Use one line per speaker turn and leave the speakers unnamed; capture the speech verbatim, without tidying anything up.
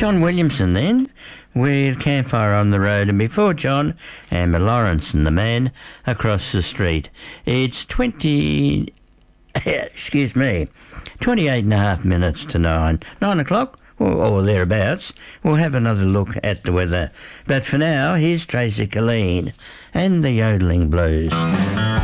John Williamson then, with Campfire on the Road, and before John, Amber Lawrence and the Man Across the Street. It's twenty, excuse me, twenty-eight and a half minutes to nine. Nine o'clock, or, or thereabouts. We'll have another look at the weather. But for now, here's Tracy Colleen and the Yodeling Blues.